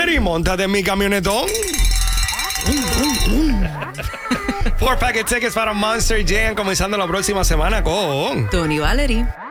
Valerie, móntate en mi camionetón. 4 packet tickets para Monster Jam comenzando la próxima semana con Tony Valerie.